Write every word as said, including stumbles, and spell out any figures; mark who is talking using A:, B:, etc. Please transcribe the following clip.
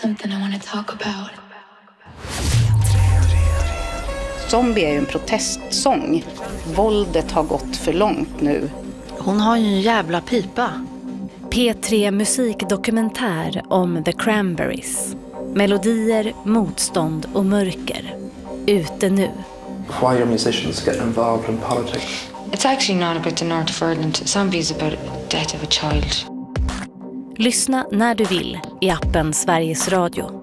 A: something I want to talk about.
B: Zombie är ju en protestsång. Våldet har gått för långt nu.
C: Hon har ju en jävla pipa.
D: P tre musikdokumentär om The Cranberries. Melodier, motstånd och mörker. Ute nu.
E: Why are musicians getting involved in politics?
F: It's actually not about the North of Ireland. Zombie is about the death of a child.
D: Lyssna när du vill i appen Sveriges Radio.